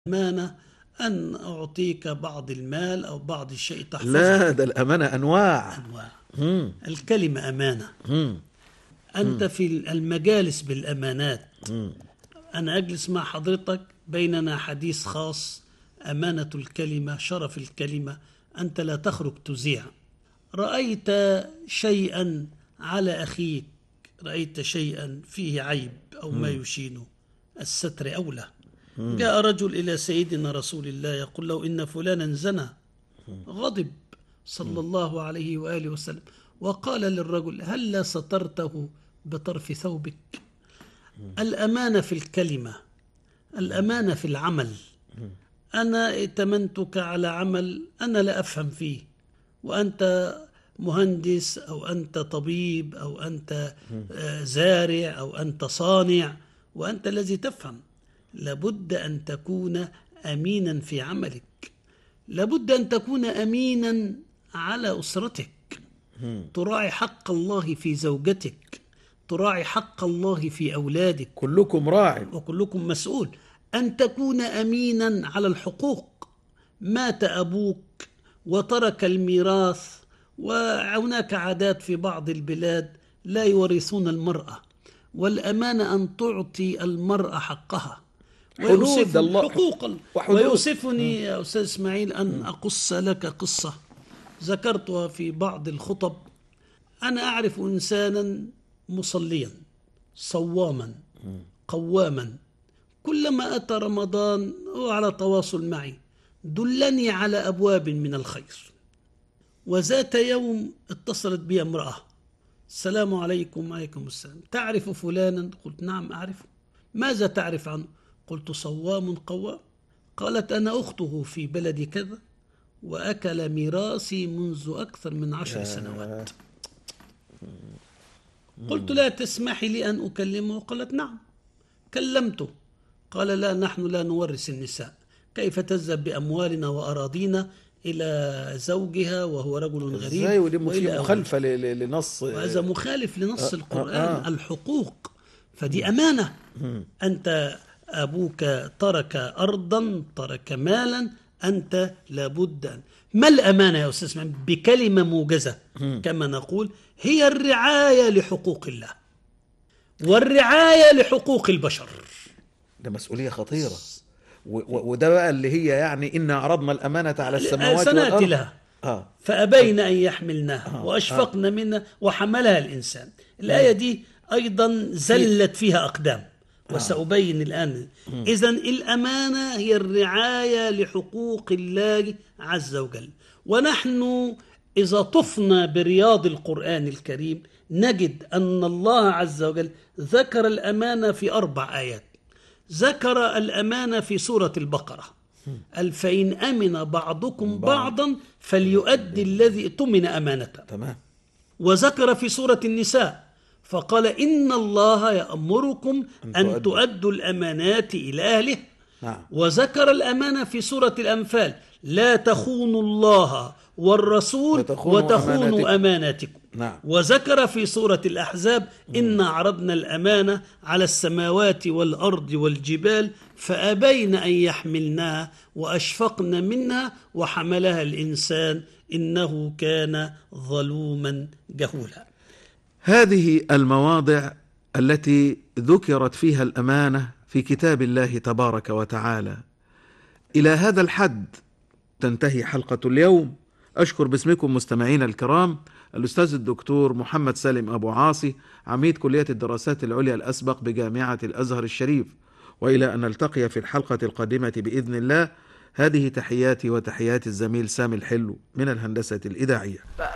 أمانة أن أعطيك بعض المال أو بعض الشيء تحفظه. لا، ده الأمانة أنواع. الكلمة أمانة. مم. أنت في المجالس بالأمانات. أنا أجلس مع حضرتك بيننا حديث خاص، أمانة الكلمة، شرف الكلمة، أنت لا تخرج تذيع. رأيت شيئا على أخيك، رأيت شيئا فيه عيب أو ما يشينه، الستر أولى. جاء رجل إلى سيدنا رسول الله يقول له إن فلانا زنى، غضب صلى الله عليه وآله وسلم وقال للرجل هل سترته بطرف ثوبك؟ الأمانة في الكلمة، الأمانة في العمل. أنا ائتمنتك على عمل أنا لا أفهم فيه، وأنت مهندس أو أنت طبيب أو أنت زارع أو أنت صانع، وأنت الذي تفهم. لابد أن تكون أمينا في عملك، لابد أن تكون أمينا على أسرتك، تراعي حق الله في زوجتك، تراعي حق الله في أولادك. كلكم راع وكلكم مسؤول. أن تكون أمينا على الحقوق. مات أبوك وترك الميراث، وهناك عادات في بعض البلاد لا يورثون المرأة، والأمانة أن تعطي المرأة حقها. حدود الله حقوقا. ويؤسفني يا أستاذ إسماعيل أن أقص لك قصة ذكرتها في بعض الخطب. أنا أعرف إنسانا مصليا صواما قواما، كلما أتى رمضان هو على تواصل معي، دلني على أبواب من الخير. وذات يوم اتصلت بي امرأة، السلام عليكم. وعليكم السلام. تعرف فلانا؟ قلت نعم أعرفه. ماذا تعرف عنه؟ قلت صوام قوام. قالت أنا أخته في بلد كذا، وأكل ميراثي منذ أكثر من 10 سنوات. قلت لا تسمحي لي أن أكلمه؟ قالت نعم. كلمته، قال لا، نحن لا نورث النساء، كيف تذهب بأموالنا وأراضينا إلى زوجها وهو رجل غريب؟ ازاي؟ ودي مخالفة لنص، وهذا مخالف لنص القرآن. الحقوق، فدي أمانة. أنت أبوك ترك أرضا، ترك مالا، أنت لابد ما الأمانة يا أستاذ اسماعيل؟ بكلمة موجزة كما نقول، هي الرعاية لحقوق الله والرعاية لحقوق البشر. ده مسؤولية خطيرة، وده بقى اللي هي يعني إنا عرضنا الأمانة على السماوات والأرض لها فأبين أن يحملناها وأشفقن منها وحملها الإنسان. الآية دي أيضا زلت فيها أقدام، وسأبين الآن. إذن الأمانة هي الرعاية لحقوق الله عز وجل. ونحن إذا طفنا برياض القرآن الكريم نجد أن الله عز وجل ذكر الأمانة في 4 آيات. ذكر الأمانة في سورة البقرة، فإن أمن بعضكم بعضا فليؤدي الذي اؤتمن أمانته. تمام. وذكر في سورة النساء فقال إن الله يأمركم أن تؤدوا الأمانات إلى أهله. نعم. وذكر الأمانة في سورة الأنفال لا تخونوا الله والرسول وتخونوا أماناتكم. نعم. وذكر في سورة الأحزاب إن عرضنا الأمانة على السماوات والأرض والجبال فأبين أن يحملنها وأشفقن منها وحملها الإنسان إنه كان ظلوما جهولا. هذه المواضع التي ذكرت فيها الأمانة في كتاب الله تبارك وتعالى. إلى هذا الحد تنتهي حلقة اليوم. أشكر باسمكم مستمعين الكرام الأستاذ الدكتور محمد سالم أبو عاصي، عميد كلية الدراسات العليا الأسبق بجامعة الأزهر الشريف. وإلى أن نلتقي في الحلقة القادمة بإذن الله، هذه تحياتي وتحيات الزميل سامي الحلو من الهندسة الإذاعية.